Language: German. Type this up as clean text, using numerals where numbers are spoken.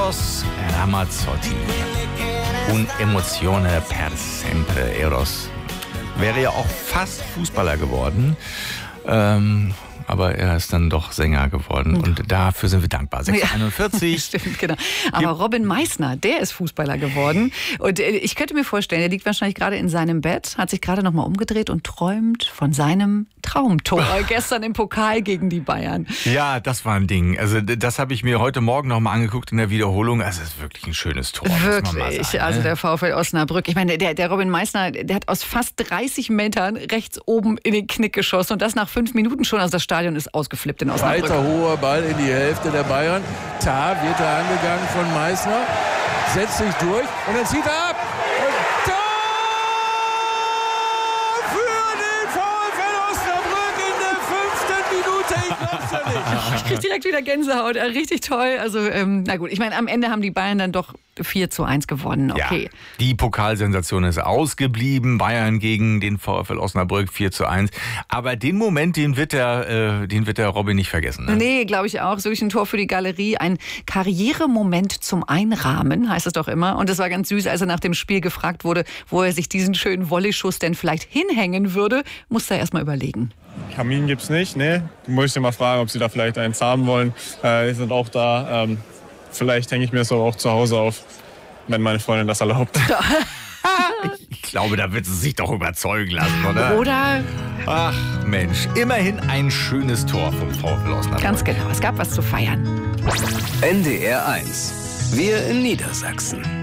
Eros Ramazzotti. Un emozione per sempre, Eros. Wäre ja auch fast Fußballer geworden. Aber er ist dann doch Sänger geworden und dafür sind wir dankbar. 6:41. Ja, stimmt, genau. Aber Robin Meissner, der ist Fußballer geworden. Und ich könnte mir vorstellen, er liegt wahrscheinlich gerade in seinem Bett, hat sich gerade nochmal umgedreht und träumt von seinem Traumtor gestern im Pokal gegen die Bayern. Ja, das war ein Ding. Also das habe ich mir heute Morgen nochmal angeguckt in der Wiederholung. Also es ist wirklich ein schönes Tor. Wirklich, muss man mal sagen, also der VfL Osnabrück. Ich meine, der Robin Meissner, der hat aus fast 30 Metern rechts oben in den Knick geschossen und das nach 5 Minuten schon. Also das Stadion ist ausgeflippt in Osnabrück. Weiter hoher Ball in die Hälfte der Bayern. Tah wird da angegangen von Meissner, setzt sich durch und dann zieht er ab. Und Tor für den VfL Osnabrück in der 5. Minute. Ich glaub's ja nicht. Ich krieg direkt wieder Gänsehaut. Richtig toll. Also, na gut, ich meine, am Ende haben die Bayern dann doch 4:1 gewonnen. Okay. Ja, die Pokalsensation ist ausgeblieben. Bayern gegen den VfL Osnabrück 4:1. Aber den Moment, den wird der Robin nicht vergessen. Ne? Nee, glaube ich auch. So wirklich ein Tor für die Galerie. Ein Karrieremoment zum Einrahmen, heißt es doch immer. Und es war ganz süß, als er nach dem Spiel gefragt wurde, wo er sich diesen schönen Volley-Schuss denn vielleicht hinhängen würde, musste er erst mal überlegen. Kamin gibt's nicht, ne? Muss ich dir mal fragen, ob sie da vielleicht eins haben wollen. Die sind auch da. Vielleicht hänge ich mir das aber auch zu Hause auf, wenn meine Freundin das erlaubt. Ich glaube, da wird sie sich doch überzeugen lassen, oder? Oder? Ach Mensch, immerhin ein schönes Tor vom VfL Osnabrück. Ganz genau, es gab was zu feiern. NDR 1. Wir in Niedersachsen.